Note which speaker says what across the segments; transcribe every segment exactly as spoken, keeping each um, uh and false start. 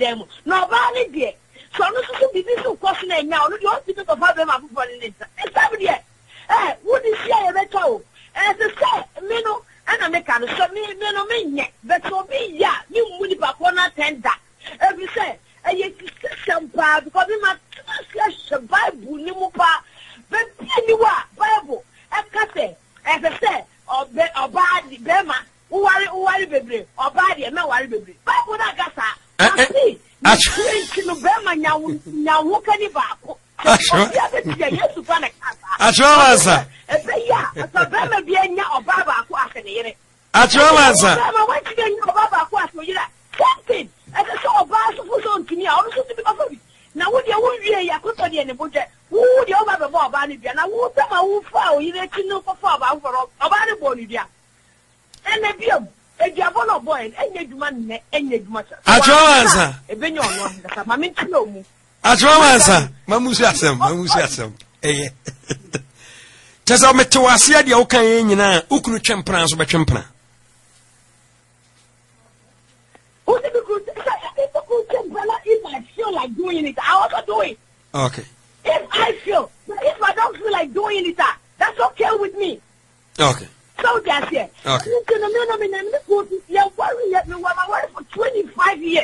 Speaker 1: them. No bali dear. So no so be this question now. No you speak of have them for the it's somebody. Eh, what is here better? As I say, me no and I make an so me me no me but so be ya you money back one tender. Every say eh you system pa because me ma slash Bible ni mo pa but ni wa Bible e ka say as I say obe oba di bema wo ware wo ware bebre oba di me ware bebre Bible na gasa asi asi no bema nyawo nyawo ka ni ba ko Yesu pa na
Speaker 2: Achomansa.
Speaker 1: Ebeya, asabema bi enya obaba akọ asene yire.
Speaker 2: Achomansa.
Speaker 1: Asabema wanti bi enya obaba akọ asene yire. Something. Ese so oba so fo so ntimi a, ono so tibi ka fabi. Na wo de wo wie ya koto de ne boje. Wo de oba be bo oba ne bia na wo tama wo fa o yire ti no ko fa oba foro. Oba ne bo ni bia. Ene biam, ejiabo no boy, enya djuma ne, enya djuma cha.
Speaker 2: Achomansa.
Speaker 1: Ebenya ono ndasa ma menti no mu.
Speaker 2: Achomansa. Mamusi asem, mamusi asem. Eh. Tesa metewase de wokan yen nyina ukunu twempran so betwempran.
Speaker 1: Who did you go if I feel like doing it, I also do it.
Speaker 2: Okay.
Speaker 1: If I feel, if I don't feel like doing it, that's okay with me.
Speaker 2: Okay.
Speaker 1: So that's it.
Speaker 2: Okay.
Speaker 1: For twenty-five years.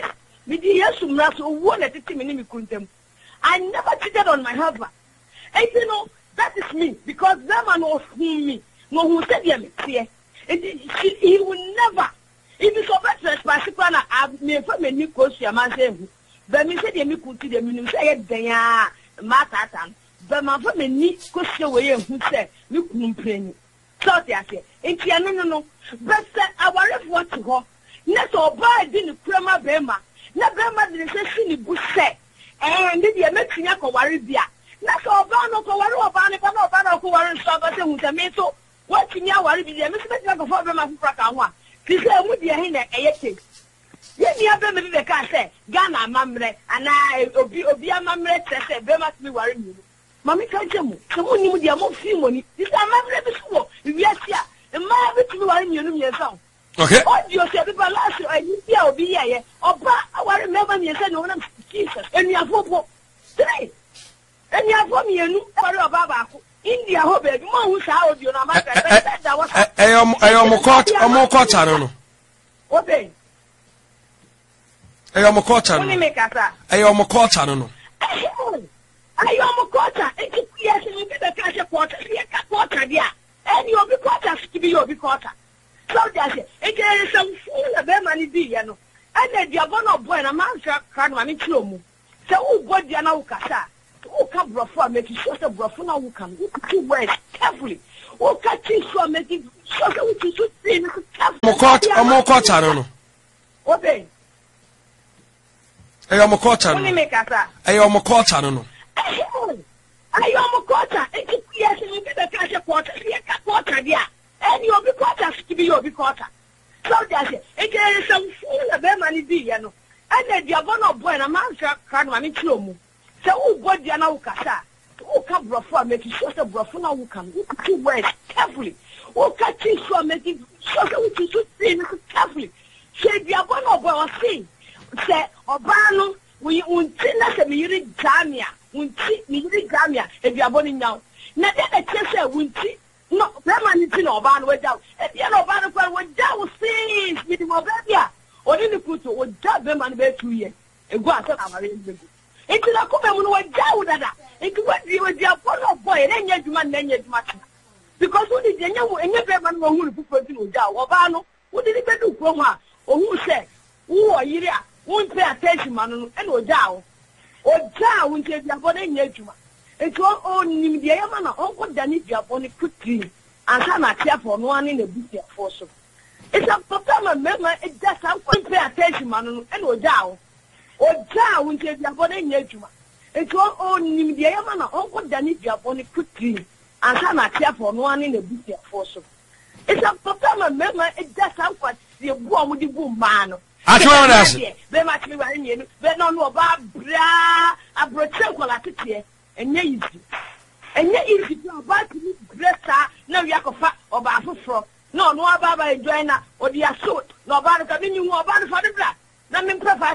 Speaker 1: I never cheated on my husband. And you know, that is me. Because that man was me. No, who said he he will never. If it's over trespassing, I may for me new coach, your man saying, but me said, you could see the minimum say, Daya, Matatan, but my family need coach away who said, you couldn't pay. So they say, and no, no, no, but I worry what to go. Not all by didn't crema bema, not bema didn't say, she bush say, and did you make me a worry beer? Not all banner for one banner, but no banner who are in Sabbath with a metal. What in your worry be a mistake of Father Frakawa? He said, would be a hin at eighty. Let me have them in the car say, Ghana, Mamre, and I obi obi a Mamre said, they must be worrying you. Mammy can't tell me, so when you have more few money, this time I'm never sure. Yes, yeah, and my bit to worry you yourself.
Speaker 2: Okay.
Speaker 1: What you said about last year, and you see, I'll be here, or I remember me and said, no one Jesus, and you have football. Three. And you have for me a new Baba. India hope mo hu sa audio na ma ka da wa
Speaker 2: eh eh omo court omo court no
Speaker 1: obe
Speaker 2: eh omo court no
Speaker 1: oni me kasa
Speaker 2: eh omo court no no
Speaker 1: ayo omo court e ti yes ni be the cash court e ka court dia any obi court ski bi obi court so dia say e get some fool be mani di ya no and the diabo no boy na man sha kan ma mi tiro mu se wo go dia na wo kasa who can brofo make sure the brofo now who can two words carefully. Who can teach you make it sure that we should see carefully.
Speaker 2: Mo court, mo court no no.
Speaker 1: Obe.
Speaker 2: Eh mo court no.
Speaker 1: Only make asa.
Speaker 2: Eh mo court no no.
Speaker 1: Ayo mo court. E ti yes ni be the cash court. E ka court dia. Any obi court ski bi obi court. So that's it. E get some fool be mani di ya no. And the diabo no boy na man sha kan ma mi tiro mu. So who go there now kasa? Who can brofo make sure the brofo now who can two words carefully. Who can teach you make it sure that we should see carefully. Say the abono boy was saying, say Obano, we unti na se mi yiri jamia, unti mi yiri jamia, e bi aboni nyaw. Na de na che say unti no brema ni ti na Obano we jaw. E bi na Obano kwa we jaw since mi di mo bia. Oni ni kuto we jaw be man be two years. E go asa na mare ngbe. Iti na kume munu wa jawu dada. Iti wa di wa dia follow boy. Ene nye juma ne nye juma tina. Because udi di enye mu enye be manu wa hulu pupo di no jawu. Obano udi di bedu kwa mwa. Ohu se uwo yiri a unpe attention manu ene o jawu. O jawu nche dia follow enye juma. Iti o o nimdi ya mana onko dani dia follow quickly. Ansa na tia for no ani na buti for so. It's a papa mema it just unpe attention manu ene o jawu. Oja unche diabone nyejuma eto o nimde ya mana onko dani diabone quickly ansa na tia for no ani na buti for so it's a papa mema it just amfa se bu omudi bu ma no
Speaker 2: atwa na se
Speaker 1: be ma timi wa nyenu be no no ba bra abroche kola tete enye easy enye easy to ba timi bresa na wi akofa oba afoforo no no aba ba enjoy na odi aso no ba no ka bi nyu oba no fa de bra na me prefer